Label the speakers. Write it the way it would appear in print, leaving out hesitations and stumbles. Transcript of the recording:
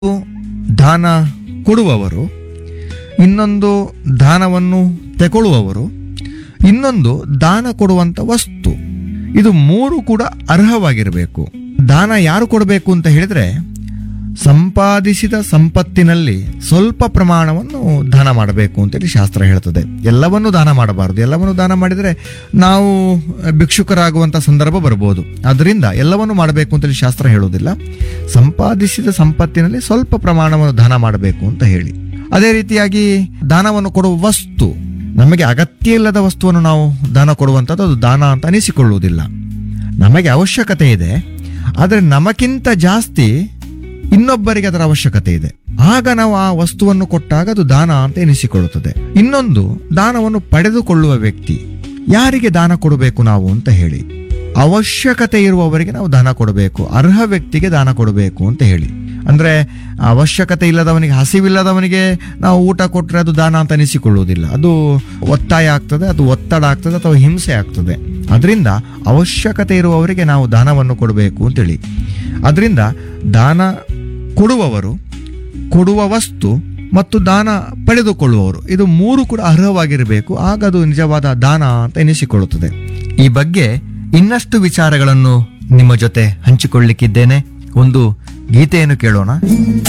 Speaker 1: ದಾನ ಕೊಡುವವರು, ಇನ್ನೊಂದು ದಾನವನ್ನು ತಗೊಳ್ಳುವವರು, ಇನ್ನೊಂದು ದಾನ ಕೊಡುವಂತ ವಸ್ತು. ಇದು ಮೂರು ಕೂಡ ಅರ್ಹವಾಗಿರಬೇಕು. ದಾನ ಯಾರು ಕೊಡಬೇಕು ಅಂತ ಹೇಳಿದ್ರೆ, ಸಂಪಾದಿಸಿದ ಸಂಪತ್ತಿನಲ್ಲಿ ಸ್ವಲ್ಪ ಪ್ರಮಾಣವನ್ನು ದಾನ ಮಾಡಬೇಕು ಅಂತೇಳಿ ಶಾಸ್ತ್ರ ಹೇಳ್ತದೆ. ಎಲ್ಲವನ್ನೂ ದಾನ ಮಾಡಬಾರದು. ಎಲ್ಲವನ್ನೂ ದಾನ ಮಾಡಿದರೆ ನಾವು ಭಿಕ್ಷುಕರಾಗುವಂಥ ಸಂದರ್ಭ ಬರ್ಬೋದು. ಅದರಿಂದ ಎಲ್ಲವನ್ನೂ ಮಾಡಬೇಕು ಅಂತೇಳಿ ಶಾಸ್ತ್ರ ಹೇಳೋದಿಲ್ಲ. ಸಂಪಾದಿಸಿದ ಸಂಪತ್ತಿನಲ್ಲಿ ಸ್ವಲ್ಪ ಪ್ರಮಾಣವನ್ನು ದಾನ ಮಾಡಬೇಕು ಅಂತ ಹೇಳಿ. ಅದೇ ರೀತಿಯಾಗಿ ದಾನವನ್ನು ಕೊಡುವ ವಸ್ತು, ನಮಗೆ ಅಗತ್ಯ ಇಲ್ಲದ ವಸ್ತುವನ್ನು ನಾವು ದಾನ ಕೊಡುವಂಥದ್ದು ಅದು ದಾನ ಅಂತ ಅನಿಸಿಕೊಳ್ಳುವುದಿಲ್ಲ. ನಮಗೆ ಅವಶ್ಯಕತೆ ಇದೆ, ಆದರೆ ನಮಗಿಂತ ಜಾಸ್ತಿ ಇನ್ನೊಬ್ಬರಿಗೆ ಅದರ ಅವಶ್ಯಕತೆ ಇದೆ, ಆಗ ನಾವು ಆ ವಸ್ತುವನ್ನು ಕೊಟ್ಟಾಗ ಅದು ದಾನ ಅಂತ ಎನಿಸಿಕೊಳ್ಳುತ್ತದೆ. ಇನ್ನೊಂದು ದಾನವನ್ನು ಪಡೆದುಕೊಳ್ಳುವ ವ್ಯಕ್ತಿ, ಯಾರಿಗೆ ದಾನ ಕೊಡಬೇಕು ನಾವು ಅಂತ ಹೇಳಿ, ಅವಶ್ಯಕತೆ ಇರುವವರಿಗೆ ನಾವು ದಾನ ಕೊಡಬೇಕು, ಅರ್ಹ ವ್ಯಕ್ತಿಗೆ ದಾನ ಕೊಡಬೇಕು ಅಂತ ಹೇಳಿ. ಅಂದ್ರೆ ಅವಶ್ಯಕತೆ ಇಲ್ಲದವನಿಗೆ, ಹಸಿವಿಲ್ಲದವನಿಗೆ ನಾವು ಊಟ ಕೊಟ್ಟರೆ ಅದು ದಾನ ಅಂತ ಅನಿಸಿಕೊಳ್ಳುವುದಿಲ್ಲ. ಅದು ಒತ್ತಾಯ ಆಗ್ತದೆ, ಅದು ಒತ್ತಡ ಆಗ್ತದೆ, ಅಥವಾ ಹಿಂಸೆ ಆಗ್ತದೆ. ಅದರಿಂದ ಅವಶ್ಯಕತೆ ಇರುವವರಿಗೆ ನಾವು ದಾನವನ್ನು ಕೊಡಬೇಕು ಅಂತೇಳಿ. ಅದರಿಂದ ದಾನ ಕೊಡುವವರು, ಕೊಡುವ ವಸ್ತು ಮತ್ತು ದಾನ ಪಡೆದುಕೊಳ್ಳುವವರು, ಇದು ಮೂರು ಕೂಡ ಅರ್ಹವಾಗಿರಬೇಕು. ಆಗ ಅದು ನಿಜವಾದ ದಾನ ಅಂತ ಎನಿಸಿಕೊಳ್ಳುತ್ತದೆ. ಈ ಬಗ್ಗೆ ಇನ್ನಷ್ಟು ವಿಚಾರಗಳನ್ನು ನಿಮ್ಮ ಜೊತೆ ಹಂಚಿಕೊಳ್ಳಿಕ್ಕಿದ್ದೇನೆ. ಒಂದು ಗೀತೆಯನ್ನು ಕೇಳೋಣ.